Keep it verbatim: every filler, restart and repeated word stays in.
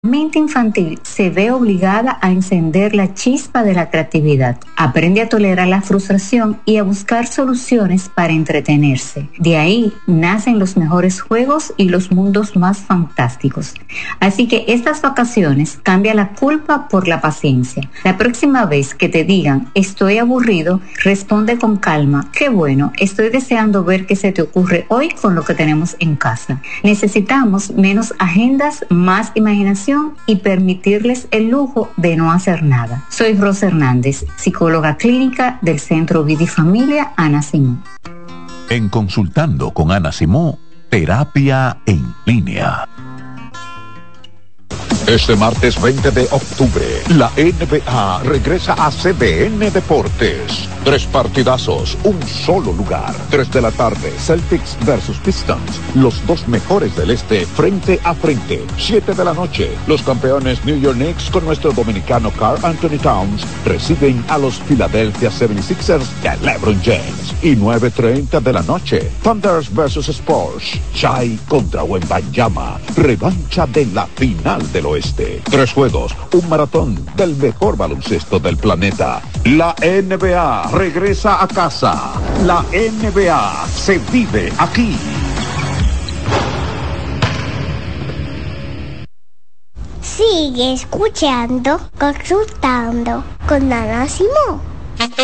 La mente infantil se ve obligada a encender la chispa de la creatividad. Aprende a tolerar la frustración y a buscar soluciones para entretenerse. De ahí nacen los mejores juegos y los mundos más fantásticos. Así que estas vacaciones cambia la culpa por la paciencia. La próxima vez que te digan estoy aburrido, responde con calma: qué bueno, estoy deseando ver qué se te ocurre hoy con lo que tenemos en casa. Necesitamos menos agendas, más imaginación y permitirles el lujo de no hacer nada. Soy Rosa Hernández, psicóloga clínica del Centro Vida y Familia Ana Simón. En Consultando con Ana Simón, terapia en línea. Este martes veinte de octubre, la N B A regresa a C D N Deportes. Tres partidazos, un solo lugar. Tres de la tarde, Celtics versus Pistons. Los dos mejores del este frente a frente. Siete de la noche, los campeones New York Knicks con nuestro dominicano Karl Anthony Towns reciben a los Philadelphia setenta y seis ers de LeBron James. Y nueve treinta de la noche, Thunders versus Spurs. Chai contra Wembanyama. Revancha de la final del oeste. Tres juegos, un maratón del mejor baloncesto del planeta. La N B A regresa a casa. La N B A se vive aquí. Sigue escuchando, consultando con Ana Simón.